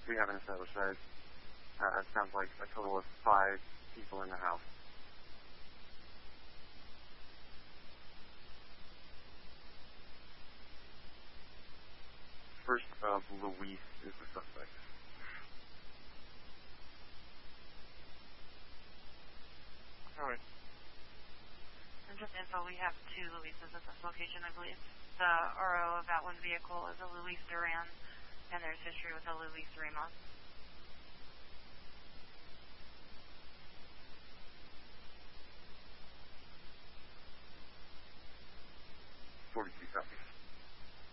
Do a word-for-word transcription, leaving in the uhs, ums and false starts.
We haven't established that. Uh, it sounds like a total of five people in the house. First of Luis is the suspect. All right. And just info, we have two Luises at this location, I believe. The R O of that one vehicle is a Luis Duran, and there's history with a Luis Ramos. forty-two copy.